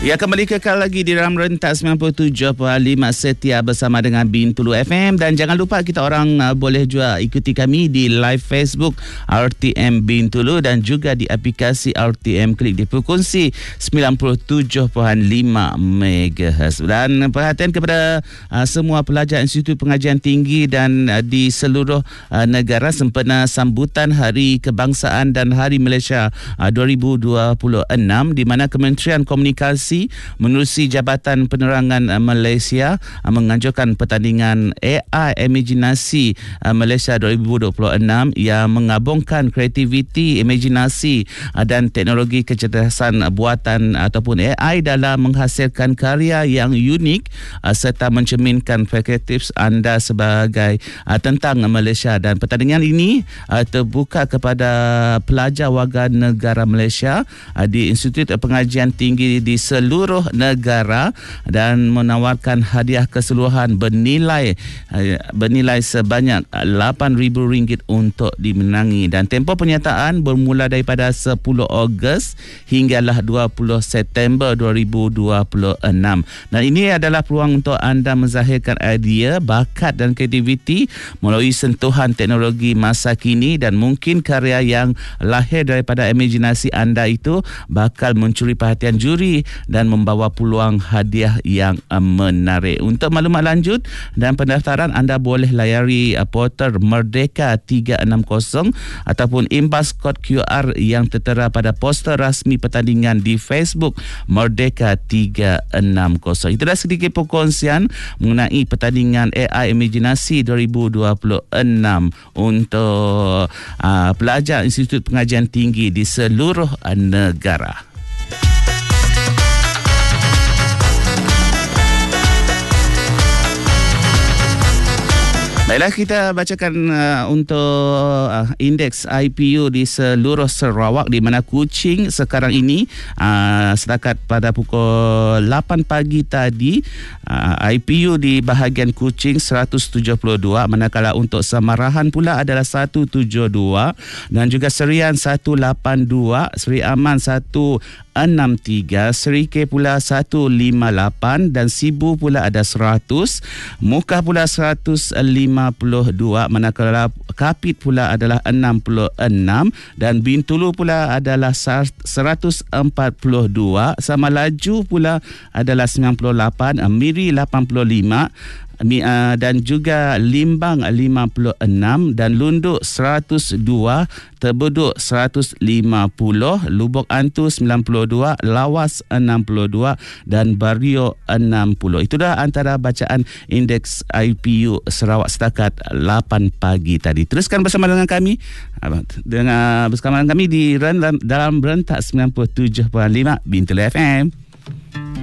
Ya, kembali kekal lagi di dalam rentak 97.5 setia bersama dengan Bintulu FM. Dan jangan lupa kita orang boleh juga ikuti kami di live Facebook RTM Bintulu dan juga di aplikasi RTM Klik di frekuensi 97.5 MHz. Dan perhatian kepada semua pelajar Institut Pengajian Tinggi dan di seluruh negara sempena sambutan Hari Kebangsaan dan Hari Malaysia 2026, di mana Kementerian Komunikasi menerusi Jabatan Penerangan Malaysia menganjurkan pertandingan AI Imaginasi Malaysia 2026 yang menggabungkan kreativiti, imajinasi dan teknologi kecerdasan buatan ataupun AI dalam menghasilkan karya yang unik serta mencerminkan perspektif anda sebagai tentang Malaysia. Dan pertandingan ini terbuka kepada pelajar warga negara Malaysia di Institut Pengajian Tinggi di seluruh negara dan menawarkan hadiah keseluruhan bernilai sebanyak RM8,000 untuk dimenangi. Dan tempoh penyertaan bermula daripada 10 Ogos hinggalah 20 September 2026. Dan ini adalah peluang untuk anda menzahirkan idea, bakat dan kreativiti melalui sentuhan teknologi masa kini, dan mungkin karya yang lahir daripada imajinasi anda itu bakal mencuri perhatian juri dan membawa peluang hadiah yang menarik. Untuk maklumat lanjut dan pendaftaran, anda boleh layari portal Merdeka 360 ataupun imbas kod QR yang tertera pada poster rasmi pertandingan di Facebook Merdeka 360. Itulah sedikit perkongsian mengenai pertandingan AI Imaginasi 2026 untuk pelajar Institut Pengajian Tinggi di seluruh negara. Baiklah, kita bacakan untuk indeks IPU di seluruh Sarawak, di mana Kuching sekarang ini setakat pada pukul 8 pagi tadi IPU di bahagian Kuching 172, manakala untuk Samarahan pula adalah 172 dan juga Serian 182, Seri Aman 163, Seri K pula 158 dan Sibu pula ada 100, Mukah pula 152, manakala Kapit pula adalah 66 dan Bintulu pula adalah 142, sama Laju pula adalah 98, Miri 85 dan juga Limbang 56 dan Lunduk 102, Terbeduk 150, Lubuk Antu 92, Lawas 62 dan Bario 60. Itulah antara bacaan indeks IPU Sarawak setakat 8 pagi tadi. Teruskan bersama dengan kami di dalam rentak 97.5 Bintulu FM.